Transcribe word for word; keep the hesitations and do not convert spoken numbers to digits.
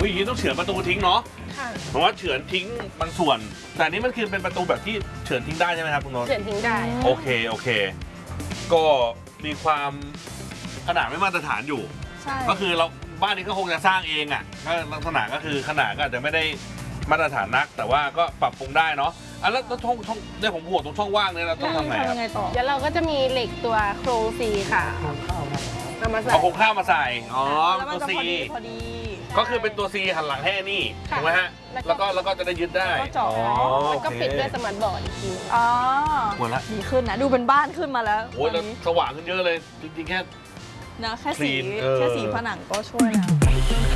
อุ้ยอย่างนี้ต้องเฉือนประตูทิ้งเนาะค่ะเพราะว่าเฉือนทิ้งบางส่วน แต่อันนี้มันคือเป็นประตูแบบที่เฉือนทิ้งได้ใช่ไหมครับคุณโน้ตเฉือนทิ้งได้โอเคโอเค ก็มีความขนาดไม่มาตรฐานอยู่ใช่ก็คือเราบ้านนี้ก็คงจะสร้างเองอ่ะก็ลักษณะก็คือขนาดก็อาจจะไม่ได้มาตรฐานนัก แต่ว่าก็ปรับปรุงได้เนาะอ่ะแล้วช่องช่องเนี่ยผมห่วงตรงช่องว่างเนี่ยเราต้องทำไงคทำรับยังไงต่อเดี๋ยวเราก็จะมีเหล็กตัวโครงซีค่ะเอามาใส่เอาโครงข้าวมาใส่อ๋อแล้วมันตัวจะซีพอดีพอดีก็คือเป็นตัวซีหันหลังให้นี่ถูกไหมฮะแล้วก็แล้วก็จะได้ยึดได้แล้วก็เจาะอ๋อแล้วก็โอเคปิดด้วยสมาร์ทบอร์ดอีกทีอ๋อหมดละดีขึ้นนะดูเป็นบ้านขึ้นมาแล้วโอ้ยตอแล้นวนี้สว่างขึ้นเยอะเลยจริงๆแค่นะแค่สี clean เออแค่สีผนังก็ช่วยแล้ว